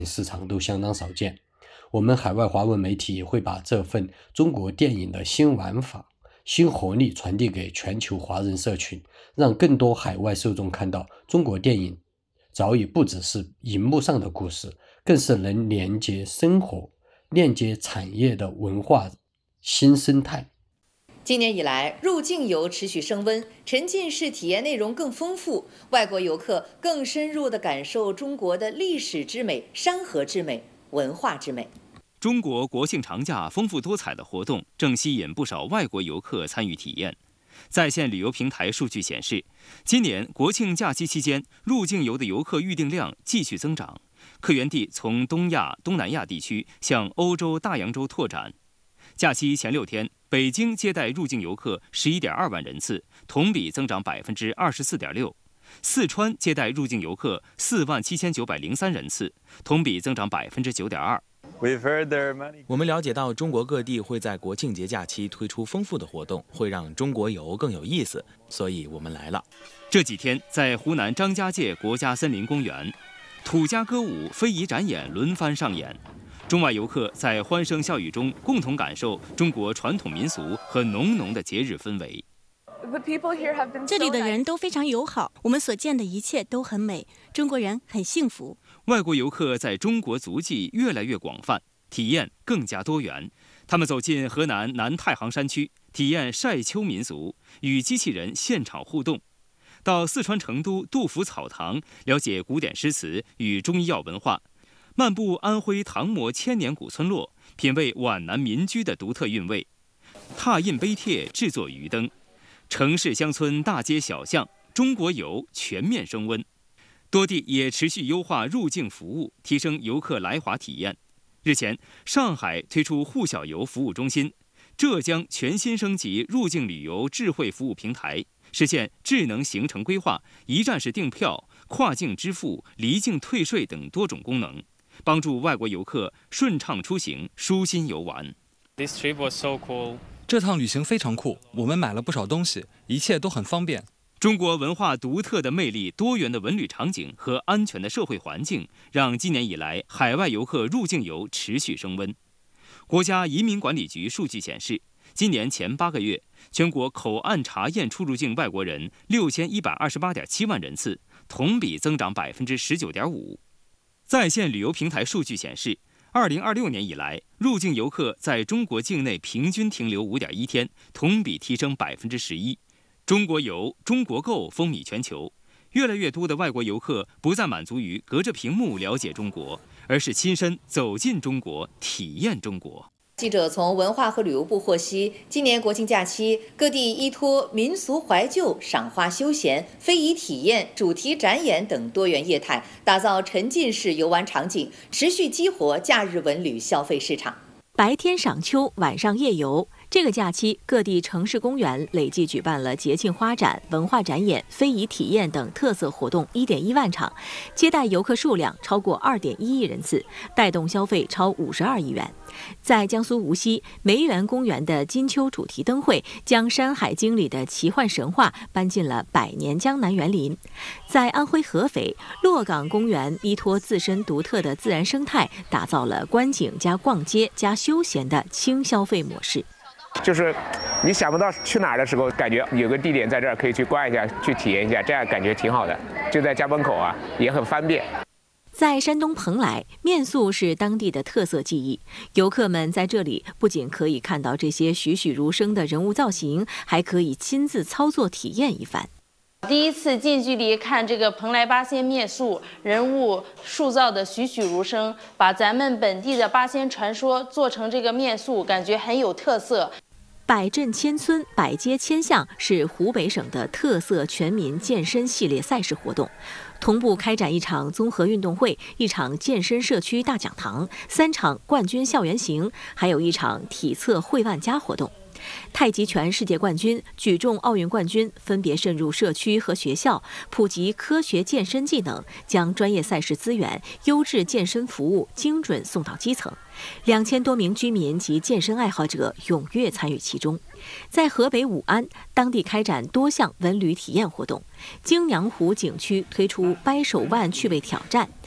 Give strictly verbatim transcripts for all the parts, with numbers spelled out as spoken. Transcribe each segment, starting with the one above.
市场都相当少见。我们海外华文媒体也会把这份中国电影的新玩法、新活力传递给全球华人社群，让更多海外受众看到中国电影早已不只是荧幕上的故事，更是能连接生活、链接产业的文化新生态。 今年以来，入境游持续升温，沉浸式体验内容更丰富，外国游客更深入地感受中国的历史之美、山河之美、文化之美。 中国国庆长假丰富多彩的活动正吸引不少外国游客参与体验。在线旅游平台数据显示，今年国庆假期期间，入境游的游客预订量继续增长，客源地从东亚、东南亚地区向欧洲、大洋洲拓展。假期前六天，北京接待入境游客十一点二万人次，同比增长百分之二十四点六；四川接待入境游客四万七千九百零三人次，同比增长百分之九点二。 我们了解到，中国各地会在国庆节假期推出丰富的活动，会让中国游更有意思，所以我们来了。 这几天，在湖南张家界国家森林公园，土家歌舞、非遗展演轮番上演，中外游客在欢声笑语中共同感受中国传统民俗和浓浓的节日氛围。 这里的人都非常友好，我们所见的一切都很美，中国人很幸福。 外国游客在中国足迹越来越广泛，体验更加多元。他们走进河南南太行山区，体验晒秋民俗，与机器人现场互动；到四川成都杜甫草堂，了解古典诗词与中医药文化；漫步安徽唐模千年古村落，品味皖南民居的独特韵味；拓印碑帖，制作鱼灯。城市乡村大街小巷，中国游全面升温。多地也持续优化入境服务，提升游客来华体验。日前，上海推出沪小游服务中心，浙江全新升级入境旅游智慧服务平台，实现智能行程规划、一站式订票、跨境支付、离境退税等多种功能，帮助外国游客顺畅出行、舒心游玩。 This trip was so cool. 这趟旅行非常酷，我们买了不少东西，一切都很方便。 中国文化独特的魅力、多元的文旅场景和安全的社会环境，让今年以来海外游客入境游持续升温。国家移民管理局数据显示，今年前八个月，全国口岸查验出入境外国人六千一百二十八点七万人次，同比增长百分之十九点五。在线旅游平台数据显示，二零二六年以来，入境游客在中国境内平均停留五点一天，同比提升百分之十一。中国游、中国购风靡全球，越来越多的外国游客不再满足于隔着屏幕了解中国，而是亲身走进中国，体验中国。 记者从文化和旅游部获悉，今年国庆假期，各地依托民俗怀旧、赏花休闲、非遗体验、主题展演等多元业态，打造沉浸式游玩场景，持续激活假日文旅消费市场。 白天赏秋，晚上夜游。这个假期，各地城市公园累计举办了节庆花展、文化展演、非遗体验等特色活动一点一万场，接待游客数量超过二点一亿人次，带动消费超五十二亿元。在江苏无锡梅园公园的金秋主题灯会，将《山海经》里的奇幻神话搬进了百年江南园林。在安徽合肥洛港公园，依托自身独特的自然生态，打造了观景加逛街加休闲的轻消费模式。 就是你想不到去哪儿的时候，感觉有个地点在这儿可以去逛一下，去体验一下，这样感觉挺好的。就在家门口啊，也很方便。 在山东蓬莱，面塑是当地的特色技艺。游客们在这里不仅可以看到这些栩栩如生的人物造型，还可以亲自操作体验一番。 第一次近距离看这个蓬莱八仙面塑，人物塑造的栩栩如生，把咱们本地的八仙传说做成这个面塑，感觉很有特色。 百镇千村，百街千巷是湖北省的特色全民健身系列赛事活动，同步开展一场综合运动会、一场健身社区大讲堂、三场冠军校园行，还有一场体测会万家活动。太极拳世界冠军、举重奥运冠军分别渗入社区和学校，普及科学健身技能，将专业赛事资源、优质健身服务精准送到基层。两千多名居民及健身爱好者踊跃参与其中。在河北武安，当地开展多项文旅体验活动，京娘湖景区推出掰手腕趣味挑战。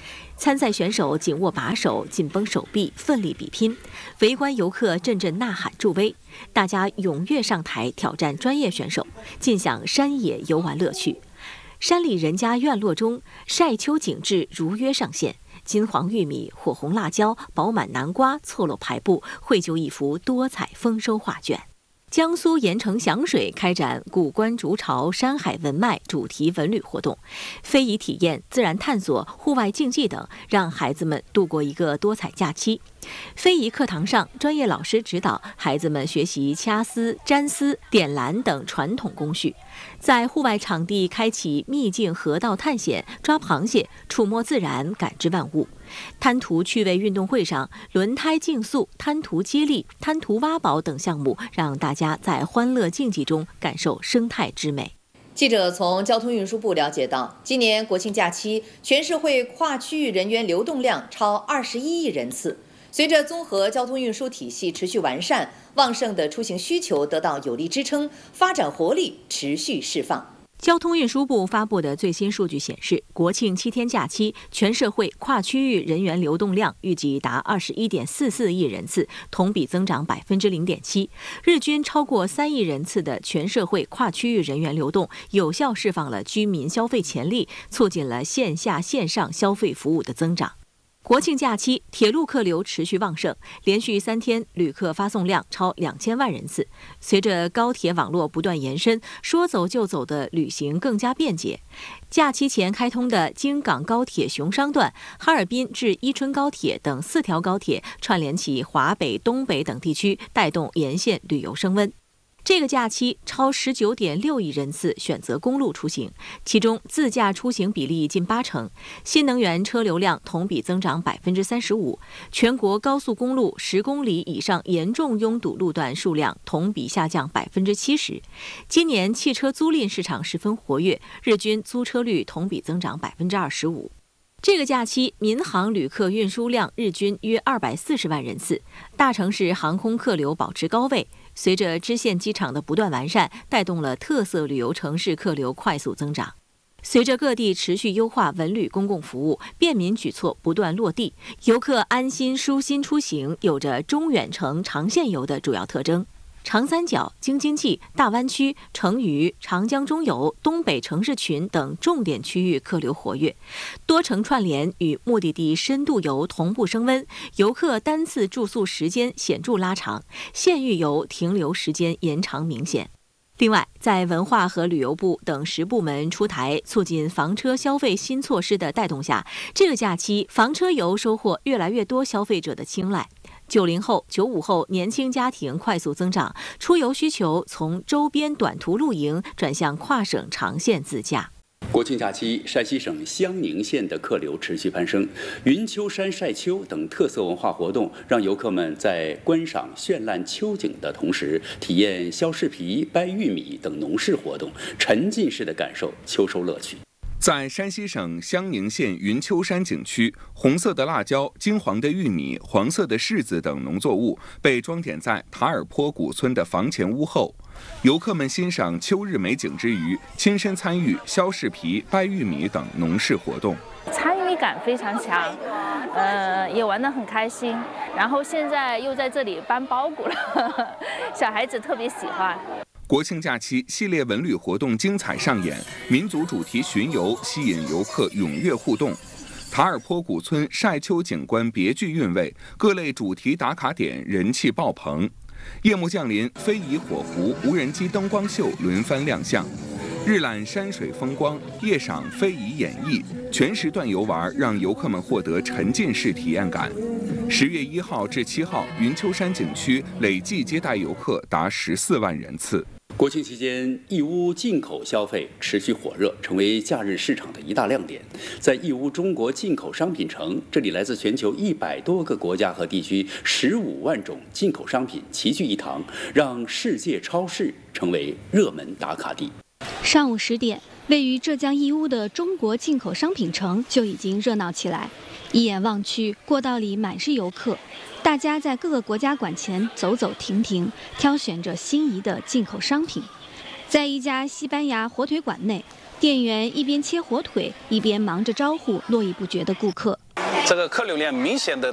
参赛选手紧握把手，紧绷手臂，奋力比拼。围观游客阵阵呐喊助威，大家踊跃上台挑战专业选手，尽享山野游玩乐趣。山里人家院落中，晒秋景致如约上线。金黄玉米、火红辣椒、饱满南瓜错落排布，绘就一幅多彩丰收画卷。江苏盐城响水开展古关竹巢山海文脉主题文旅活动，非遗体验、自然探索、户外竞技等，让孩子们度过一个多彩假期。非遗课堂上，专业老师指导孩子们学习掐丝、粘丝、点蓝等传统工序，在户外场地开启秘境河道探险、抓螃蟹、触摸自然、感知万物。滩涂趣味运动会上，轮胎竞速、滩涂接力、滩涂挖宝等项目，让大家在欢乐竞技中感受生态之美。 记者从交通运输部了解到，今年国庆假期，全社会跨区域人员流动量超二十一亿人次。随着综合交通运输体系持续完善，旺盛的出行需求得到有力支撑，发展活力持续释放。 交通运输部发布的最新数据显示，国庆七天假期，全社会跨区域人员流动量预计达二十一点四四亿人次，同比增长百分之零点七。日均超过三亿人次的全社会跨区域人员流动，有效释放了居民消费潜力，促进了线下线上消费服务的增长。国庆假期，铁路客流持续旺盛，连续三天旅客发送量超两千万人次。随着高铁网络不断延伸，说走就走的旅行更加便捷。假期前开通的京港高铁熊商段、哈尔滨至伊春高铁等四条高铁串联起华北、东北等地区，带动沿线旅游升温。这个假期，超十九点六亿人次选择公路出行，其中自驾出行比例近八成，新能源车流量同比增长百分之三十五，全国高速公路十公里以上严重拥堵路段数量同比下降百分之七十。今年汽车租赁市场十分活跃，日均租车率同比增长百分之二十五。这个假期，民航旅客运输量日均约二百四十万人次，大城市航空客流保持高位。随着支线机场的不断完善，带动了特色旅游城市客流快速增长。随着各地持续优化文旅公共服务，便民举措不断落地，游客安心舒心出行有着中远程长线游的主要特征。长三角、京津冀、大湾区、成渝、长江中游、东北城市群等重点区域客流活跃，多城串联与目的地深度游同步升温，游客单次住宿时间显著拉长，县域游停留时间延长明显。另外，在文化和旅游部等十部门出台促进房车消费新措施的带动下，这个假期房车游收获越来越多消费者的青睐。九零后、九五后年轻家庭快速增长，出游需求从周边短途露营转向跨省长线自驾。 国庆假期，山西省襄宁县的客流持续攀升，云丘山晒秋等特色文化活动让游客们在观赏绚烂秋景的同时，体验削柿皮、掰玉米等农事活动，沉浸式的感受秋收乐趣。 在山西省襄宁县云丘山景区，红色的辣椒、金黄的玉米、黄色的柿子等农作物被装点在塔尔坡古村的房前屋后。游客们欣赏秋日美景之余，亲身参与削柿皮、掰玉米等农事活动， 参与感非常强，呃，也玩得很开心。然后现在又在这里搬包谷了，呵呵，小孩子特别喜欢。 国庆假期系列文旅活动精彩上演，民族主题巡游吸引游客踊跃互动。塔尔坡古村晒秋景观别具韵味，各类主题打卡点人气爆棚。夜幕降临，非遗火狐、无人机灯光秀轮番亮相，日览山水风光，夜赏非遗演绎，全时段游玩让游客们获得沉浸式体验感。十月一号至七号，云丘山景区累计接待游客达十四万人次。 国庆期间，义乌进口消费持续火热，成为假日市场的一大亮点。在义乌中国进口商品城，这里来自全球一百多个国家和地区十五万种进口商品齐聚一堂，让世界超市成为热门打卡地。 上午十点，位于浙江义乌的中国进口商品城就已经热闹起来。一眼望去，过道里满是游客，大家在各个国家馆前走走停停，挑选着心仪的进口商品。在一家西班牙火腿馆内，店员一边切火腿，一边忙着招呼络绎不绝的顾客。 这个客流量明显的